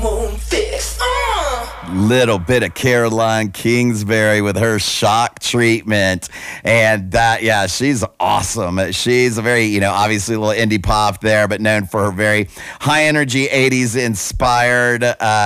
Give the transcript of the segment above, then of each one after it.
moon fix. Little bit of Caroline Kingsbury with her Shock treatment. And that, yeah, she's awesome. She's a very, obviously a little indie pop there, but known for her very high energy 80s inspired,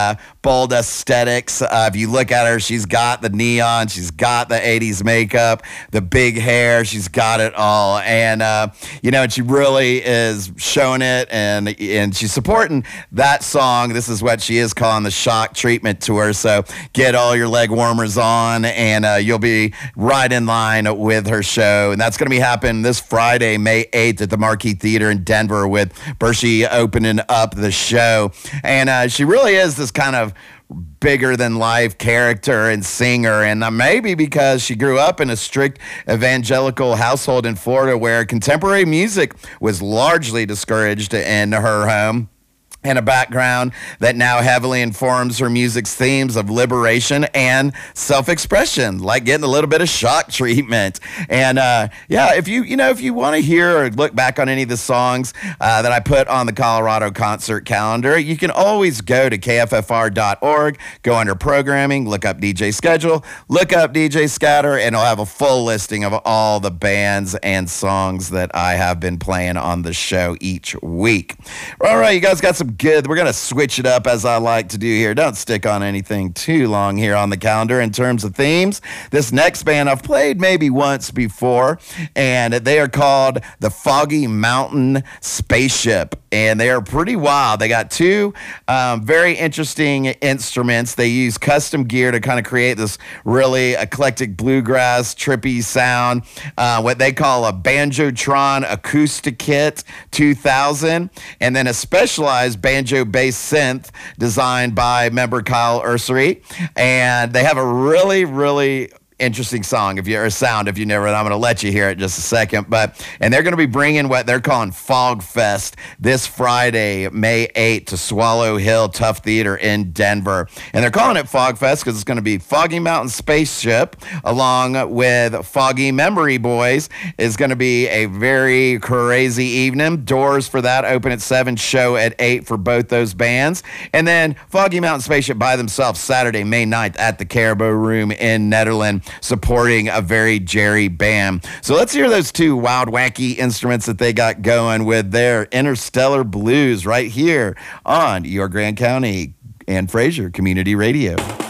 bold aesthetics. If you look at her, she's got the neon, she's got the 80s makeup, the big hair, she's got it all. And, and she really is showing it, and she's supporting that song. This is what she is calling the Shock treatment tour. So get all your leg warmers on, and you'll be right in line with her show. And that's going to be happening this Friday, May 8th at the Marquee Theater in Denver, with Bershey opening up the show. And she really is this kind of bigger than life character and singer, and maybe because she grew up in a strict evangelical household in Florida where contemporary music was largely discouraged in her home, and a background that now heavily informs her music's themes of liberation and self-expression, like getting a little bit of Shock treatment. And if you want to hear or look back on any of the songs that I put on the Colorado concert calendar, you can always go to kffr.org, go under programming, look up DJ schedule, look up DJ Scatter, and I'll have a full listing of all the bands and songs that I have been playing on the show each week. All right, you guys got some good. We're going to switch it up, as I like to do here. Don't stick on anything too long here on the calendar in terms of themes. This next band I've played maybe once before, and they are called the Foggy Mountain Spaceship, and they are pretty wild. They got two very interesting instruments. They use custom gear to kind of create this really eclectic bluegrass, trippy sound, what they call a Banjotron Acoustic Kit 2000, and then a specialized banjo bass synth designed by member Kyle Ursery. And they have a really, really interesting song, if you're a sound, if you never, I'm going to let you hear it in just a second. And they're going to be bringing what they're calling Fog Fest this Friday, May 8th, to Swallow Hill Tough Theater in Denver. And they're calling it Fog Fest because it's going to be Foggy Mountain Spaceship along with Foggy Memory Boys. Is going to be a very crazy evening. Doors for that open at 7, show at 8 for both those bands. And then Foggy Mountain Spaceship by themselves Saturday, May 9th at the Caribou Room in Nederland, supporting a very Jerry band. So let's hear those two wild, wacky instruments that they got going with their Interstellar Blues right here on your Grand County and Fraser Community Radio.